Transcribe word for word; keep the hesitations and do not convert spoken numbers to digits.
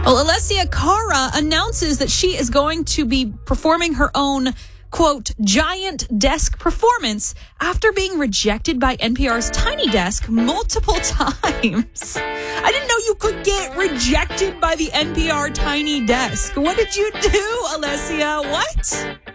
Well, Alessia Cara announces that she is going to be performing her own, quote, giant desk performance after being rejected by N P R's Tiny Desk multiple times. I didn't know you could get rejected by the N P R Tiny Desk. What did you do, Alessia? What?